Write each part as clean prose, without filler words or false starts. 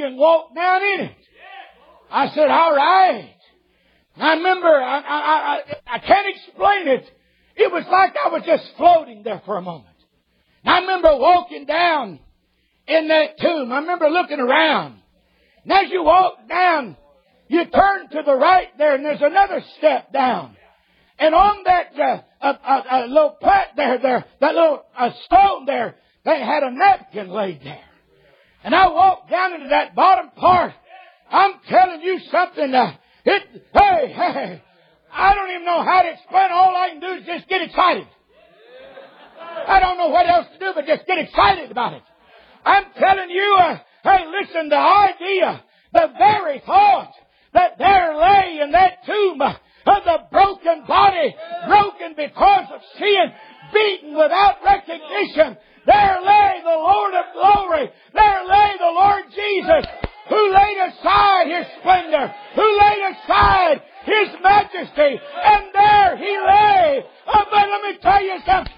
and walk down in it. I said, all right. I remember, I can't explain it. It was like I was just floating there for a moment. And I remember walking down in that tomb. I remember looking around. And as you walk down, you turn to the right there, and there's another step down. And on that little plat there, that little stone there, they had a napkin laid there. And I walked down into that bottom part. I'm telling you something. Hey, I don't even know how to explain. All I can do is just get excited. I don't know what else to do but just get excited about it. I'm telling you, hey, listen, the idea, the very thought that there lay in that tomb of the broken body, broken because of sin, beaten without recognition, there lay the Lord of glory. There lay the Lord Jesus, who laid aside His splendor, who laid aside His majesty, and there He lay. Oh, but let me tell you something.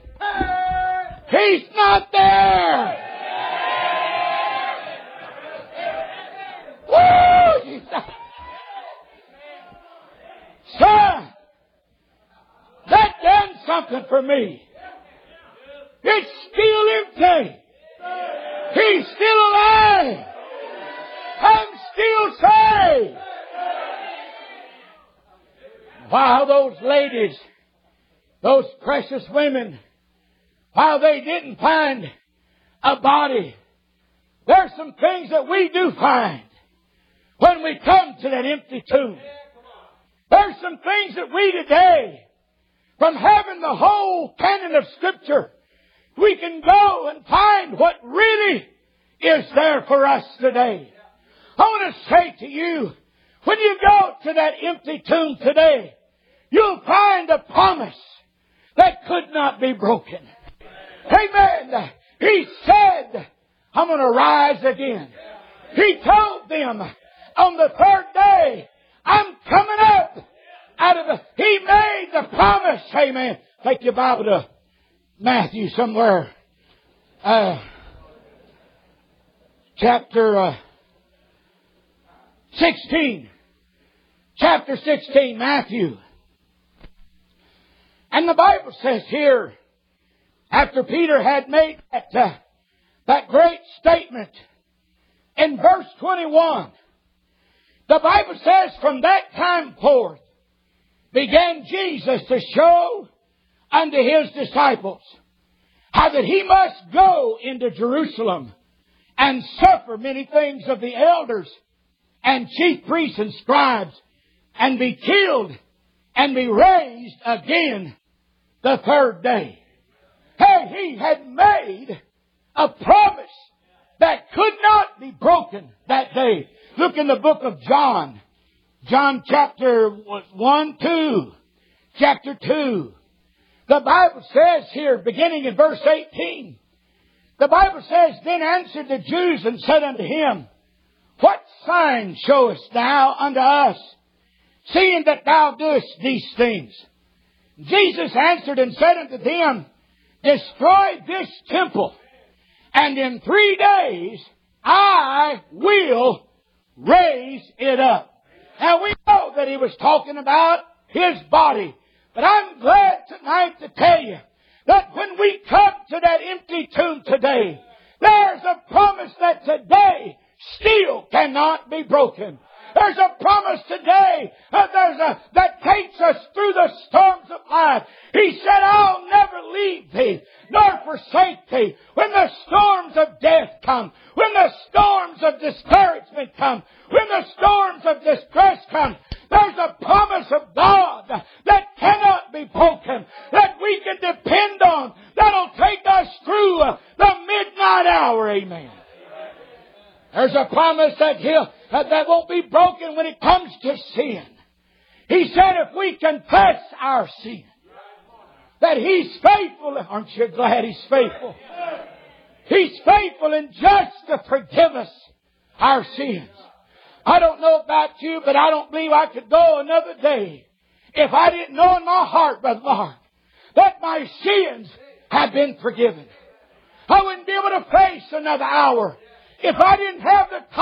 He's not there. Woo! Jesus. Son, that done something for me. It's still empty. He's still alive. I'm still saved. While those ladies, those precious women, while they didn't find a body, there's some things that we do find when we come to that empty tomb. There's some things that we today, from having the whole canon of Scripture, we can go and find what really is there for us today. I want to say to you, when you go to that empty tomb today, you'll find a promise that could not be broken. Amen. He said, I'm going to rise again. He told them on the third day, I'm coming up out of He made the promise. Amen. Take your Bible to Matthew somewhere. Chapter 16. Chapter 16, Matthew. And the Bible says here, after Peter had made that great statement, in verse 21, the Bible says, from that time forth began Jesus to show unto His disciples how that He must go into Jerusalem and suffer many things of the elders and chief priests and scribes, and be killed and be raised again the third day. Hey, He had made a promise that could not be broken that day. Look in the book of John. John chapter 1, 2. Chapter 2. The Bible says here, beginning in verse 18, the Bible says, Then answered the Jews and said unto Him, What sign showest thou unto us, seeing that thou doest these things? Jesus answered and said unto them, Destroy this temple, and in 3 days I will raise it up. Now we know that He was talking about His body. But I'm glad tonight to tell you that when we come to that empty tomb today, there's a promise that today still cannot be broken. There's a promise today that takes us through the storms of life. He said, I'll never leave thee nor forsake thee. When the storms of death come, when the storms of discouragement come, when the storms of distress come, there's a promise of God that cannot be broken, that we can depend on, that'll take us through the midnight hour. Amen. There's a promise that won't be broken when it comes to sin. He said if we confess our sin, that He's faithful. Aren't you glad He's faithful? He's faithful and just to forgive us our sins. I don't know about you, but I don't believe I could go another day if I didn't know in my heart, Brother Mark, that my sins have been forgiven. I wouldn't be able to face another hour if I didn't have the